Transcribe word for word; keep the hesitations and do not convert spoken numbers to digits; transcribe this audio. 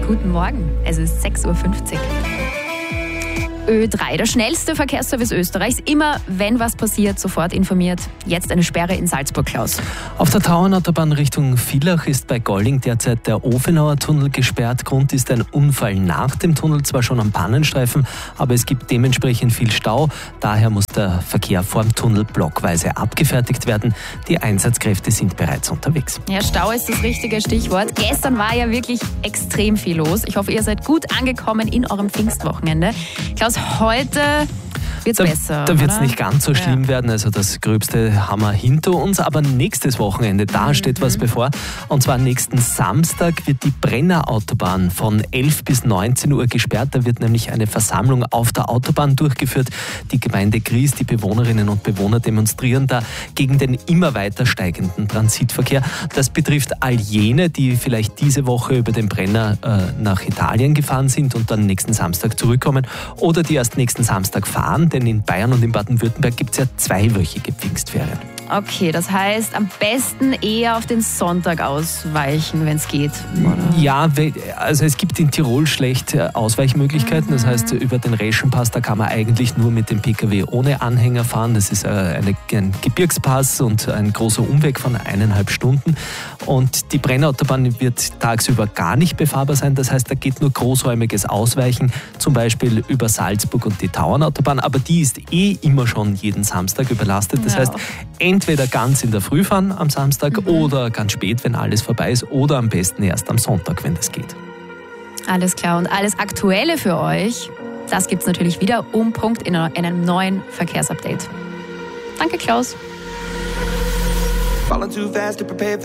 Guten Morgen, es ist sechs Uhr fünfzig. Ö drei, der schnellste Verkehrsservice Österreichs. Immer, wenn was passiert, sofort informiert. Jetzt eine Sperre in Salzburg, Klaus. Auf der Tauernautobahn Richtung Villach ist bei Golling derzeit der Ofenauer Tunnel gesperrt. Grund ist ein Unfall nach dem Tunnel, zwar schon am Pannenstreifen, aber es gibt dementsprechend viel Stau. Daher muss der Verkehr vorm Tunnel blockweise abgefertigt werden. Die Einsatzkräfte sind bereits unterwegs. Ja, Stau ist das richtige Stichwort. Gestern war ja wirklich extrem viel los. Ich hoffe, ihr seid gut angekommen in eurem Pfingstwochenende. Klaus, heute wird es besser. Da wird es nicht ganz so schlimm ja. werden. Also das Gröbste haben wir hinter uns. Aber nächstes Wochenende, da mhm. steht was bevor. Und zwar nächsten Samstag wird die Brennerautobahn von elf bis neunzehn Uhr gesperrt. Da wird nämlich eine Versammlung auf der Autobahn durchgeführt. Die Gemeinde Gries, die Bewohnerinnen und Bewohner demonstrieren da gegen den immer weiter steigenden Transitverkehr. Das betrifft all jene, die vielleicht diese Woche über den Brenner äh, nach Italien gefahren sind und dann nächsten Samstag zurückkommen oder die erst nächsten Samstag fahren, denn in Bayern und in Baden-Württemberg gibt es ja zweiwöchige Pfingstferien. Okay, das heißt, am besten eher auf den Sonntag ausweichen, wenn es geht, oder? Ja, also es gibt in Tirol schlecht Ausweichmöglichkeiten. Das heißt, über den Reschenpass, da kann man eigentlich nur mit dem P K W ohne Anhänger fahren. Das ist eine, ein Gebirgspass und ein großer Umweg von eineinhalb Stunden. Und die Brennautobahn wird tagsüber gar nicht befahrbar sein. Das heißt, da geht nur großräumiges Ausweichen, zum Beispiel über Salzburg und die Tauernautobahn. Aber die ist eh immer schon jeden Samstag überlastet. Das ja. heißt, entweder ganz in der Früh fahren am Samstag mhm. oder ganz spät, wenn alles vorbei ist, oder am besten erst am Sonntag, wenn das geht. Alles klar. Und alles Aktuelle für euch, das gibt es natürlich wieder um Punkt in einem neuen Verkehrsupdate. Danke, Klaus.